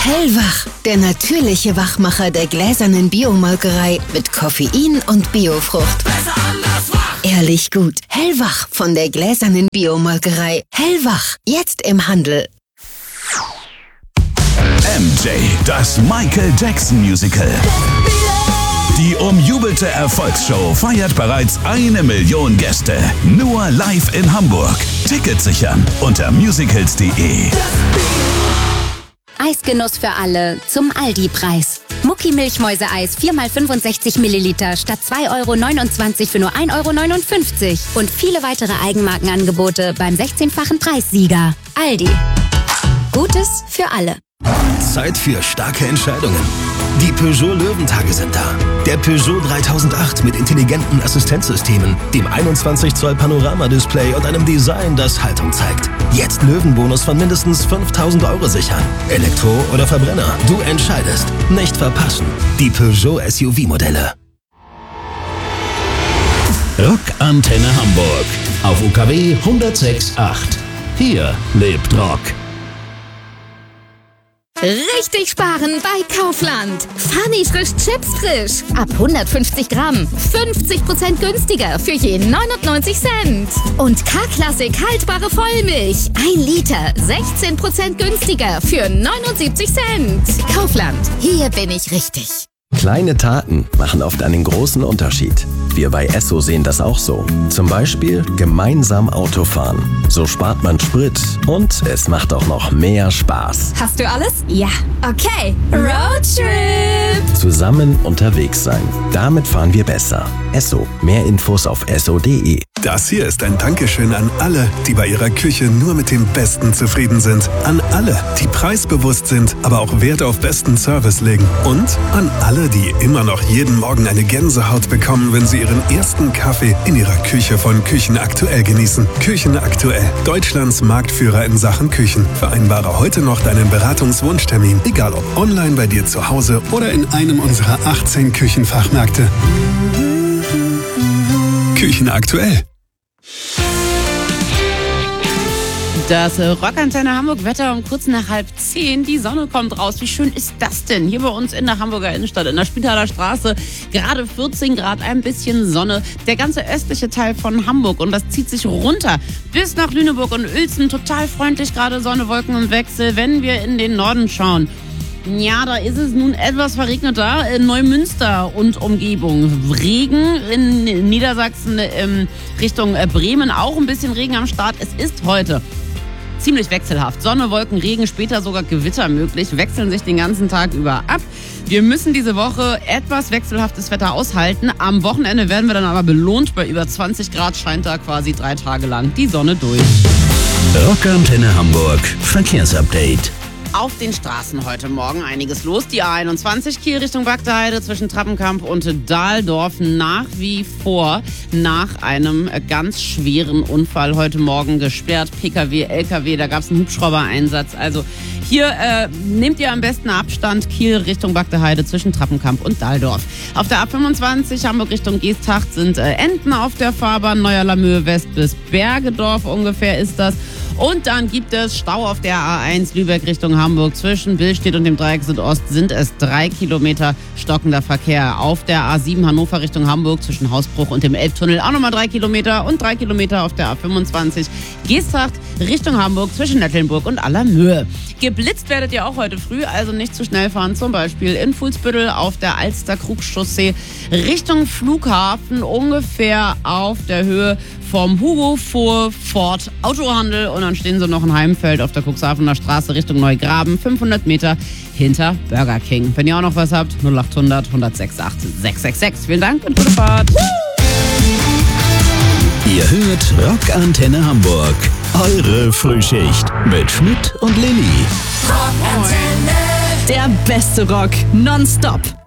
Hellwach, der natürliche Wachmacher der gläsernen Biomolkerei mit Koffein und Biofrucht. Besser anders wach. Ehrlich gut. Hellwach von der gläsernen Biomolkerei. Hellwach, jetzt im Handel. MJ, das Michael Jackson Musical. Die umjubelte Erfolgsshow feiert bereits 1 Million Gäste. Nur live in Hamburg. Tickets sichern unter musicals.de. Eisgenuss für alle zum Aldi-Preis. Mucki Milchmäuseeis 4x65 Milliliter statt 2,29 € für nur 1,59 €. Und viele weitere Eigenmarkenangebote beim 16-fachen Preissieger. Aldi. Gutes für alle. Zeit für starke Entscheidungen. Die Peugeot Löwentage sind da. Der Peugeot 3008 mit intelligenten Assistenzsystemen, dem 21 Zoll Panoramadisplay und einem Design, das Haltung zeigt. Jetzt Löwenbonus von mindestens 5.000 € sichern. Elektro oder Verbrenner, du entscheidest. Nicht verpassen. Die Peugeot SUV-Modelle. Rockantenne Hamburg auf UKW 106.8. Hier lebt Rock. Richtig sparen bei Kaufland. Funny frisch Chips frisch. Ab 150 Gramm. 50% günstiger für je 99 Cent. Und K-Klassik haltbare Vollmilch. 1 Liter. 16% günstiger für 79 Cent. Kaufland. Hier bin ich richtig. Kleine Taten machen oft einen großen Unterschied. Wir bei Esso sehen das auch so. Zum Beispiel gemeinsam Auto fahren. So spart man Sprit und es macht auch noch mehr Spaß. Hast du alles? Ja. Okay. Roadtrip. Zusammen unterwegs sein. Damit fahren wir besser. Esso. Mehr Infos auf esso.de. Das hier ist ein Dankeschön an alle, die bei ihrer Küche nur mit dem Besten zufrieden sind. An alle, die preisbewusst sind, aber auch Wert auf besten Service legen. Und an alle, die immer noch jeden Morgen eine Gänsehaut bekommen, wenn sie ihren ersten Kaffee in ihrer Küche von Küchen Aktuell genießen. Küchen Aktuell, Deutschlands Marktführer in Sachen Küchen. Vereinbare heute noch deinen Beratungswunschtermin, egal ob online bei dir zu Hause oder in einem unserer 18 Küchenfachmärkte. Küchen Aktuell. Das Rockantenne Hamburg Wetter um kurz nach 9:30. Die Sonne kommt raus. Wie schön ist das denn? Hier bei uns in der Hamburger Innenstadt, in der Spitaler Straße. Gerade 14 Grad, ein bisschen Sonne. Der ganze östliche Teil von Hamburg. Und das zieht sich runter bis nach Lüneburg und Uelzen. Total freundlich, gerade Sonne, Wolken im Wechsel. Wenn wir in den Norden schauen, ja, da ist es nun etwas verregneter. In Neumünster und Umgebung. Regen in Niedersachsen Richtung Bremen. Auch ein bisschen Regen am Start. Es ist heute ziemlich wechselhaft. Sonne, Wolken, Regen, später sogar Gewitter möglich. Wechseln sich den ganzen Tag über ab. Wir müssen diese Woche etwas wechselhaftes Wetter aushalten. Am Wochenende werden wir dann aber belohnt. Bei über 20 Grad scheint da quasi 3 Tage lang die Sonne durch. Rockantenne Hamburg Verkehrsupdate. Auf den Straßen heute Morgen einiges los. Die A21 Kiel Richtung Bagdaheide zwischen Trappenkamp und Dahldorf nach wie vor nach einem ganz schweren Unfall heute Morgen gesperrt. PKW, LKW, da gab es einen Hubschrauber-Einsatz. Also hier nehmt ihr am besten Abstand. Kiel Richtung Bagdaheide zwischen Trappenkamp und Dahldorf. Auf der A25 Hamburg Richtung Geesthacht sind Enten auf der Fahrbahn. Neuer Lamoe West bis Bergedorf ungefähr ist das. Und dann gibt es Stau auf der A1 Lübeck Richtung Hamburg. Zwischen Billstedt und dem Dreieck Südost sind es 3 Kilometer stockender Verkehr. Auf der A7 Hannover Richtung Hamburg zwischen Hausbruch und dem Elbtunnel auch nochmal 3 Kilometer. Und 3 Kilometer auf der A25 Geesthacht Richtung Hamburg zwischen Nettlenburg und Allermöhe. Geblitzt werdet ihr auch heute früh, also nicht zu schnell fahren. Zum Beispiel in Fuhlsbüttel auf der Alster-Krug-Chaussee Richtung Flughafen, ungefähr auf der Höhe vom Hugo vor Ford Autohandel. Und dann stehen sie noch in Heimfeld auf der Cuxhavener Straße Richtung Neugraben, 500 Meter hinter Burger King. Wenn ihr auch noch was habt, 0800 106 666. Vielen Dank und gute Fahrt. Ihr hört Rockantenne Hamburg. Eure Frühschicht mit Schmidt und Lilly. Rockantenne. Der beste Rock nonstop.